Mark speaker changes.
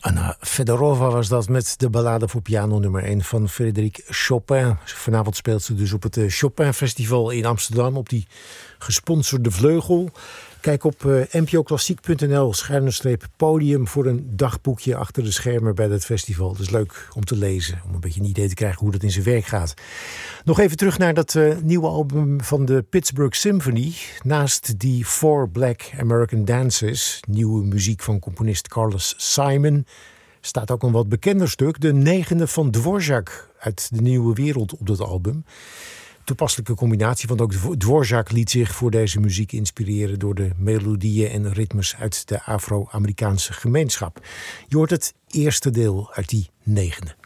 Speaker 1: Anna Fedorova was dat met de ballade voor piano nummer 1 van Frédéric Chopin. Vanavond speelt ze dus op het Chopin Festival in Amsterdam op die gesponsorde vleugel. Kijk op npoklassiek.nl/podium voor een dagboekje achter de schermen bij dat festival. Dat is leuk om te lezen, om een beetje een idee te krijgen hoe dat in zijn werk gaat. Nog even terug naar dat nieuwe album van de Pittsburgh Symphony. Naast die Four Black American Dances, nieuwe muziek van componist Carlos Simon, staat ook een wat bekender stuk, de 9e van Dvorak uit de Nieuwe Wereld op dat album. Toepasselijke combinatie, want ook Dvorak liet zich voor deze muziek inspireren door de melodieën en ritmes uit de Afro-Amerikaanse gemeenschap. Je hoort het eerste deel uit die 9e.